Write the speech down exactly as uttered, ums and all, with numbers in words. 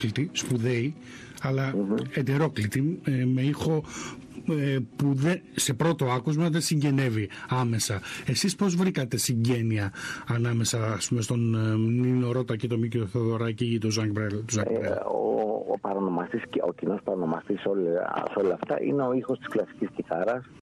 ετερόκλητη, σπουδαίοι, αλλά mm-hmm. ετερόκλητη, ε, με ήχο ε, που δεν, σε πρώτο άκουσμα δεν συγγενεύει άμεσα. Εσείς πώς βρήκατε συγγένεια ανάμεσα, ας πούμε, στον ε, Νίνο Ρώτα και τον Μίκη Θοδωράκη ή τον Ζακ Μπρέλ? Ε, ο, ο παρονομαστής, ο κοινός παρονομαστής σε όλα, σε όλα αυτά είναι ο ήχος της κλασικής κιθάρας